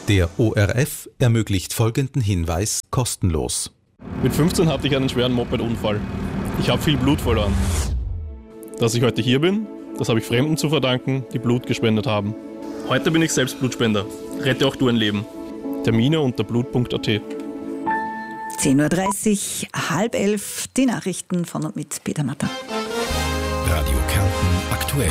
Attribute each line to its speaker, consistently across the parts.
Speaker 1: Der ORF ermöglicht folgenden Hinweis kostenlos.
Speaker 2: Mit 15 hatte ich einen schweren Moped-Unfall. Ich habe viel Blut verloren. Dass ich heute hier bin, das habe ich Fremden zu verdanken, die Blut gespendet haben. Heute bin ich selbst Blutspender. Rette auch du ein Leben. Termine unter blut.at.
Speaker 3: 10.30 Uhr, 10:30, die Nachrichten von und mit Peter Matter.
Speaker 1: Radio Kärnten aktuell.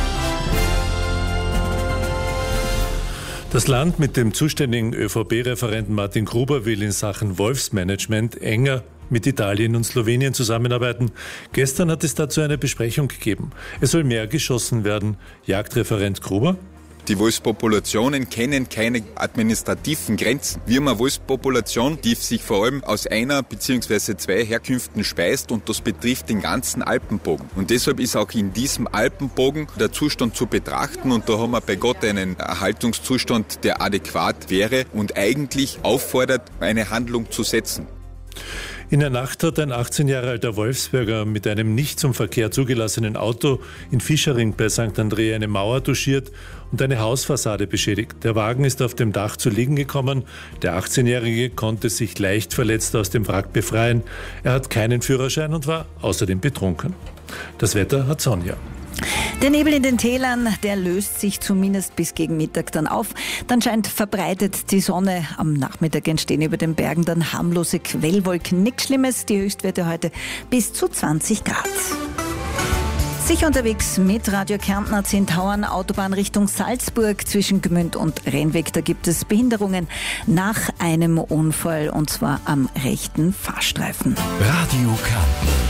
Speaker 4: Das Land mit dem zuständigen ÖVP-Referenten Martin Gruber will in Sachen Wolfsmanagement enger mit Italien und Slowenien zusammenarbeiten. Gestern hat es dazu eine Besprechung gegeben. Es soll mehr geschossen werden. Jagdreferent Gruber?
Speaker 5: Die Wolfspopulationen kennen keine administrativen Grenzen. Wir haben eine Wolfspopulation, die sich vor allem aus einer bzw. zwei Herkünften speist und das betrifft den ganzen Alpenbogen. Und deshalb ist auch in diesem Alpenbogen der Zustand zu betrachten und da haben wir bei Gott einen Erhaltungszustand, der adäquat wäre und eigentlich auffordert, eine Handlung zu setzen.
Speaker 4: In der Nacht hat ein 18 Jahre alter Wolfsberger mit einem nicht zum Verkehr zugelassenen Auto in Fischering bei St. Andrea eine Mauer touchiert und eine Hausfassade beschädigt. Der Wagen ist auf dem Dach zu liegen gekommen. Der 18-Jährige konnte sich leicht verletzt aus dem Wrack befreien. Er hat keinen Führerschein und war außerdem betrunken. Das Wetter hat Sonja.
Speaker 3: Der Nebel in den Tälern, der löst sich zumindest bis gegen Mittag dann auf. Dann scheint verbreitet die Sonne. Am Nachmittag entstehen über den Bergen dann harmlose Quellwolken. Nichts Schlimmes, die Höchstwerte heute bis zu 20 Grad. Sicher unterwegs mit Radio Kärnten A10 Tauern, Autobahn Richtung Salzburg zwischen Gmünd und Rennweg. Da gibt es Behinderungen nach einem Unfall und zwar am rechten Fahrstreifen.
Speaker 1: Radio Kärnten.